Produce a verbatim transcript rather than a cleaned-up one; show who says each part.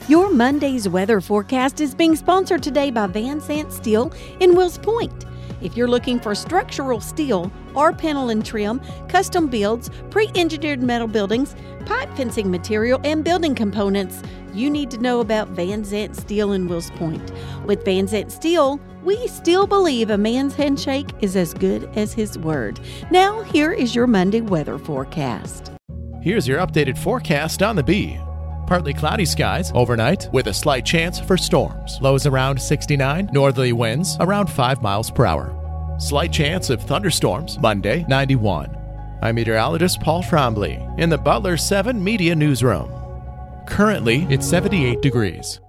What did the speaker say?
Speaker 1: Your Monday's weather forecast is being sponsored today by Van Sant Steel in Wills Point. If you're looking for structural steel, R-panel and trim, custom builds, pre-engineered metal buildings, pipe fencing material, and building components, you need to know about Van Sant Steel in Wills Point. With Van Sant Steel, we still believe a man's handshake is as good as his word. Now, here is your Monday weather forecast.
Speaker 2: Here's your updated forecast on the Bee. Partly cloudy skies overnight with a slight chance for storms. Lows around sixty-nine, northerly winds around five miles per hour. Slight chance of thunderstorms Monday, ninety-one. I'm meteorologist Paul Trombley in the Butler seven Media Newsroom. Currently, it's seventy-eight degrees.